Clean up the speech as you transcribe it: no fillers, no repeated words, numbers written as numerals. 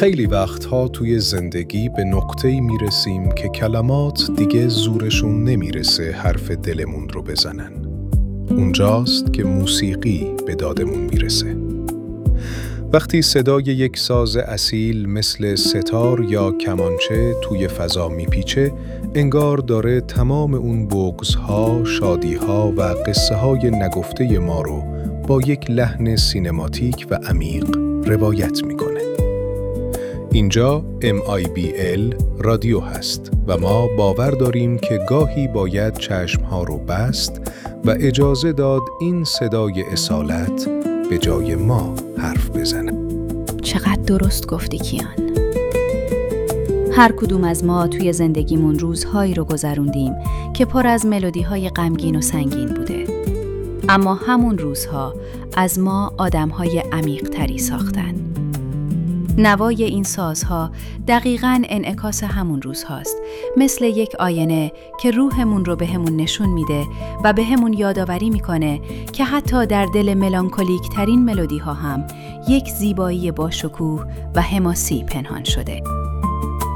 خیلی وقتها توی زندگی به نقطه‌ای میرسیم که کلمات دیگه زورشون نمیرسه حرف دلمون رو بزنن. اونجاست که موسیقی به دادمون میرسه. وقتی صدای یک ساز اصیل مثل ستار یا کمانچه توی فضا میپیچه، انگار داره تمام اون بغض‌ها، شادی‌ها و قصه‌های نگفته ما رو با یک لحن سینماتیک و عمیق روایت میکنه. اینجا MIBL رادیو هست و ما باور داریم که گاهی باید چشمها رو بست و اجازه داد این صدای اصالت به جای ما حرف بزنه. چقدر درست گفتی کیان. هر کدوم از ما توی زندگیمون روزهایی رو گذروندیم که پر از ملودی‌های غمگین و سنگین بوده. اما همون روزها از ما آدم‌های عمیق‌تری ساختن. نوای این سازها دقیقاً انعکاس همون روزهاست، مثل یک آینه که روحمون رو بهمون نشون میده و بهمون یادآوری میکنه که حتی در دل ملانکولیک ترین ملودی ها هم یک زیبایی با شکوه و حماسی پنهان شده.